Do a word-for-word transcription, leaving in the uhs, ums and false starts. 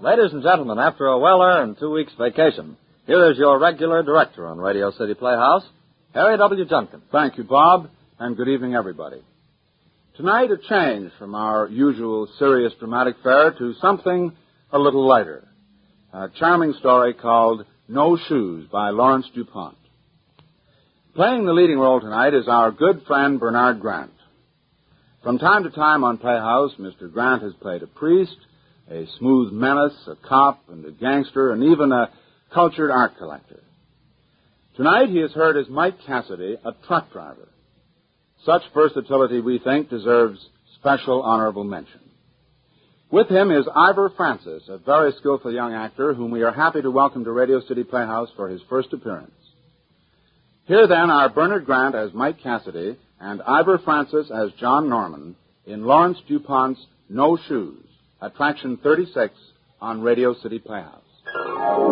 Ladies and gentlemen, after a well-earned two weeks vacation, here is your regular director on Radio City Playhouse, Harry W. Junkin. Thank you, Bob, and good evening, everybody. Tonight, a change from our usual serious dramatic fare to something a little lighter. A charming story called No Shoes by Lawrence DuPont. Playing the leading role tonight is our good friend Bernard Grant. From time to time on Playhouse, Mister Grant has played a priest, a smooth menace, a cop, and a gangster, and even a cultured art collector. Tonight he is heard as Mike Cassidy, a truck driver. Such versatility, we think, deserves special honorable mention. With him is Ivor Francis, a very skillful young actor whom we are happy to welcome to Radio City Playhouse for his first appearance. Here, then, are Bernard Grant as Mike Cassidy and Ivor Francis as John Norman in Lawrence DuPont's No Shoes, Attraction thirty-six on Radio City Playhouse.